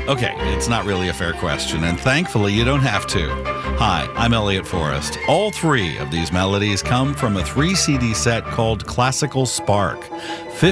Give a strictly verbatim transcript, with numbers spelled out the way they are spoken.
Okay, it's not really a fair question, and thankfully you don't have to. Hi, I'm Elliot Forrest. All three of these melodies come from a three C D set called Classical Spark.